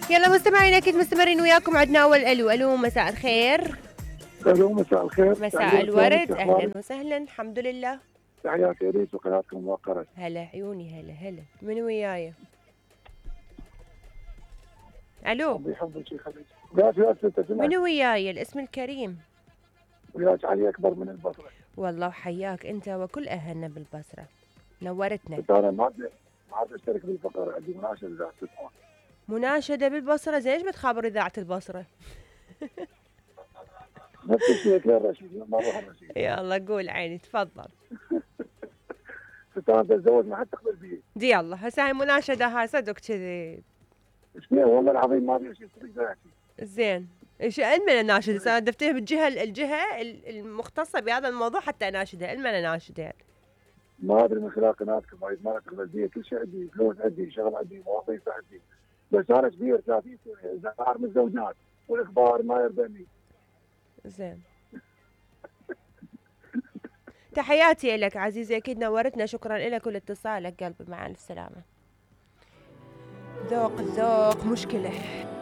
يلا مستمعين اكيد مستمرين وياكم. عندنا اول الو مساء الخير. الو مساء الخير. مساء الورد، اهلا وسهلا. الحمد لله. تحياتي ليك وقناتكم موقرة. هلا عيوني، هلا من وياي؟ الو، ربي يحفظك ويخليك. وياك يا ستة من وياي؟ الاسم الكريم. وياك علي اكبر من البصرة. والله حياك انت وكل اهلنا بالبصرة، نورتنا. انا ما عاد اشترك بالفقرة، عندي مناشدة ذات تسمع. مناشدة بالبصرة؟ زين، ايش بتخابر اذاعة البصرة؟ نفس الشيء كل رشيد ما بروح الرشيد. يلا قول عيني، تفضل. انا بتزوج ما حد تقبل بي. دي الله، هسه هاي مناشدة هاي صدق كذي. ايش فيها والله العظيم ما في شيء صدق ذاتي. زين، ايش علمنا ناشد؟ انا دفتها بالجهة المختصة بهذا الموضوع حتى اناشدها. علمنا ناشد ما ادري من خلال قناتكم وايد ما تقبل بي، كل شيء عندي، فلوس عندي، شغل عندي، مواظيف عندي، بس انا كبير 30 سنة، زهار من الزوجات والاخبار ما يرضني. زين. تحياتي لك عزيزي، اكيد نورتنا. شكرا لك ولاتصالك قلبي، مع الف سلامة. ذوق مشكلة.